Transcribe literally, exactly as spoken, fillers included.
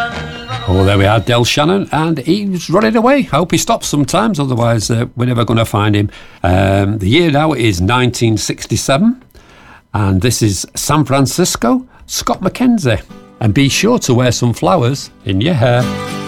Oh, there we are, Del Shannon, and he's running away. I hope he stops sometimes, otherwise uh, we're never going to find him. Um, the year now is nineteen sixty-seven, and this is San Francisco, Scott McKenzie. And be sure to wear some flowers in your hair.